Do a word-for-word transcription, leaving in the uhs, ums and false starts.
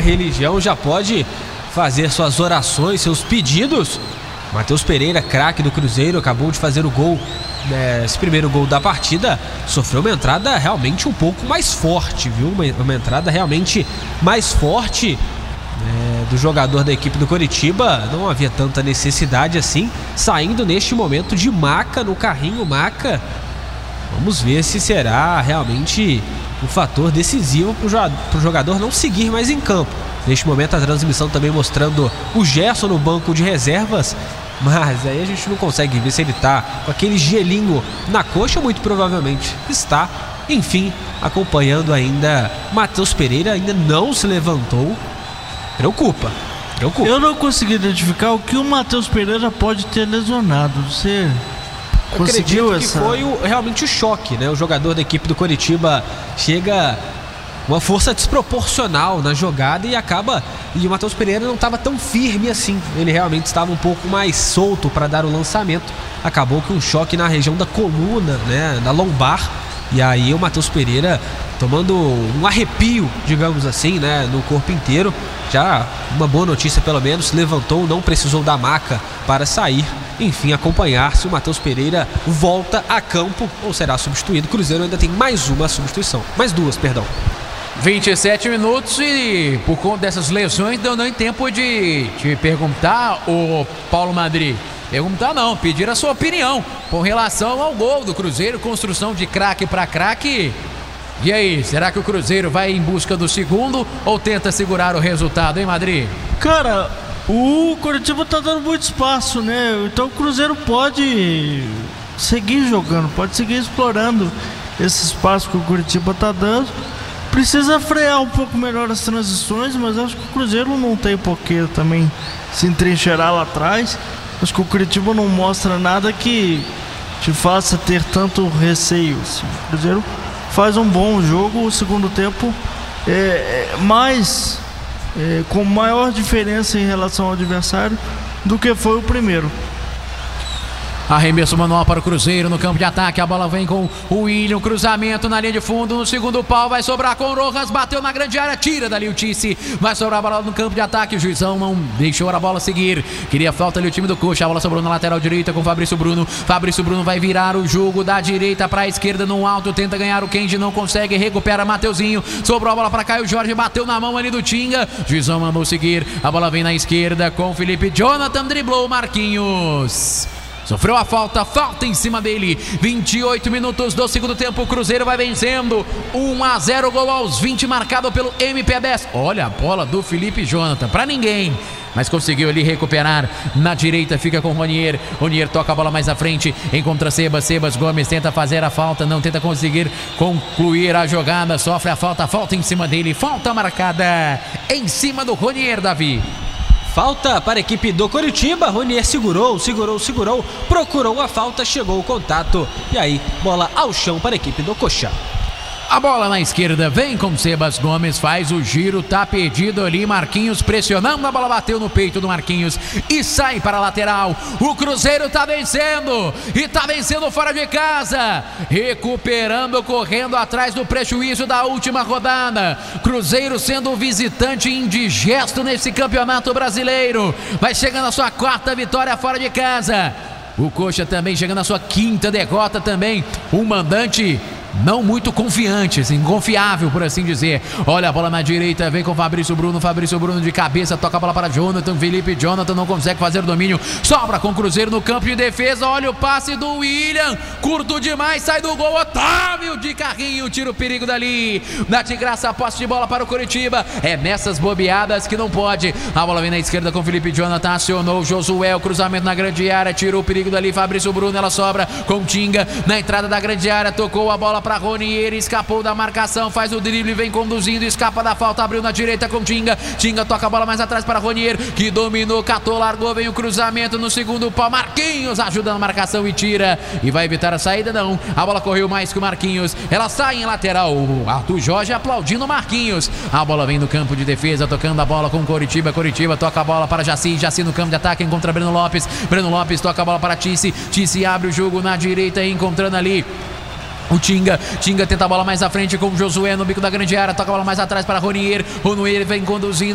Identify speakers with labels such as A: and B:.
A: religião já pode fazer suas orações, seus pedidos. Matheus Pereira, craque do Cruzeiro, acabou de fazer o gol, né, esse primeiro gol da partida, sofreu uma entrada realmente um pouco mais forte, viu? Uma, uma entrada realmente mais forte é, do jogador da equipe do Coritiba. Não havia tanta necessidade assim, saindo neste momento de Maca no carrinho. Maca, vamos ver se será realmente um fator decisivo para o jogador não seguir mais em campo. Neste momento a transmissão também mostrando o Gerson no banco de reservas, mas aí a gente não consegue ver se ele está com aquele gelinho na coxa. Muito provavelmente está. Enfim, acompanhando ainda Matheus Pereira, ainda não se levantou. Preocupa, preocupa.
B: Eu não consegui identificar o que o Matheus Pereira pode ter lesionado. Você
A: Eu
B: conseguiu
A: acredito
B: essa...
A: que foi o, realmente o choque, né? O jogador da equipe do Coritiba chega uma força desproporcional na jogada e acaba... E o Matheus Pereira não estava tão firme assim. Ele realmente estava um pouco mais solto para dar o lançamento. Acabou com um choque na região da coluna, né? Da lombar. E aí o Matheus Pereira tomando um arrepio, digamos assim, né? No corpo inteiro. Já uma boa notícia pelo menos. Levantou, não precisou da maca para sair. Enfim, acompanhar se o Matheus Pereira volta a campo ou será substituído. O Cruzeiro ainda tem mais uma substituição. Mais duas, perdão.
C: vinte e sete minutos e por conta dessas lesões deu nem tempo de te perguntar, o Paulo Madri. Perguntar não, pedir a sua opinião com relação ao gol do Cruzeiro, construção de craque para craque. E aí, será que o Cruzeiro vai em busca do segundo ou tenta segurar o resultado, hein, Madri?
B: Cara, o Coritiba tá dando muito espaço, né? Então o Cruzeiro pode seguir jogando, pode seguir explorando esse espaço que o Coritiba tá dando. Precisa frear um pouco melhor as transições, mas acho que o Cruzeiro não tem porquê também se entrincheirar lá atrás. Acho que o Coritiba não mostra nada que te faça ter tanto receio. O Cruzeiro faz um bom jogo, o segundo tempo é, é mais é, com maior diferença em relação ao adversário do que foi o primeiro.
C: Arremesso manual para o Cruzeiro no campo de ataque. A bola vem com o William. Cruzamento na linha de fundo. No segundo pau vai sobrar com o Rojas. Bateu na grande área. Tira dali o Tice. Vai sobrar a bola no campo de ataque. O juizão não deixou a bola seguir. Queria falta ali o time do Coxa. A bola sobrou na lateral direita com o Fabrício Bruno. Fabrício Bruno vai virar o jogo da direita para a esquerda no alto. Tenta ganhar o Kenji. Não consegue. Recupera Mateuzinho. Sobrou a bola para Caio Jorge. Bateu na mão ali do Tinga. O juizão mandou seguir. A bola vem na esquerda com o Felipe Jonathan. Driblou o Marquinhos. Sofreu a falta, falta em cima dele. vinte e oito minutos do segundo tempo. O Cruzeiro vai vencendo um a zero, gol aos vinte, marcado pelo M P dez. Olha a bola do Felipe Jonathan, pra ninguém, mas conseguiu ali recuperar na direita. Fica com o Ronier. Ronier toca a bola mais à frente, encontra Sebas. Sebas Gomes tenta fazer a falta, não tenta conseguir concluir a jogada. Sofre a falta, falta em cima dele. Falta marcada em cima do Ronier, Davi.
A: Falta para a equipe do Coritiba. Ronier segurou, segurou, segurou, procurou a falta, chegou o contato e aí bola ao chão para a equipe do Coxa.
C: A bola na esquerda vem com Sebas Gomes, faz o giro, tá perdido ali, Marquinhos pressionando, a bola bateu no peito do Marquinhos e sai para a lateral. O Cruzeiro tá vencendo e tá vencendo fora de casa, recuperando, correndo atrás do prejuízo da última rodada. Cruzeiro sendo visitante indigesto nesse campeonato brasileiro, vai chegando a sua quarta vitória fora de casa. O Coxa também chegando a sua quinta derrota também, o mandante não muito confiante, assim, confiável por assim dizer. Olha a bola na direita, vem com o Fabrício Bruno. Fabrício Bruno de cabeça, toca a bola para Jonathan. Felipe Jonathan não consegue fazer o domínio, sobra com o Cruzeiro no campo de defesa. Olha o passe do William, curto demais, sai do gol. Otávio de carrinho, tira o perigo dali. Dá de graça a posse de bola para o Coritiba. É nessas bobeadas que não pode. A bola vem na esquerda com o Felipe Jonathan, acionou o Josué, o cruzamento na grande área, tirou o perigo dali. Fabrício Bruno, ela sobra com o Tinga na entrada da grande área, tocou a bola para Ronier, escapou da marcação, faz o drible, vem conduzindo, escapa da falta, abriu na direita com Tinga. Tinga toca a bola mais atrás para Ronier, que dominou, catou, largou, vem o cruzamento no segundo pau. Marquinhos ajuda na marcação e tira, e vai evitar a saída não. A bola correu mais que o Marquinhos, ela sai em lateral. O Arthur Jorge aplaudindo o Marquinhos. A bola vem no campo de defesa, tocando a bola com Coritiba. Coritiba toca a bola para Jaci, Jaci no campo de ataque, encontra Breno Lopes. Breno Lopes toca a bola para Tice, Tice abre o jogo na direita, encontrando ali o Tinga, Tinga tenta a bola mais à frente com o Josué no bico da grande área, toca a bola mais atrás para Ronier. Ronier vem conduzindo.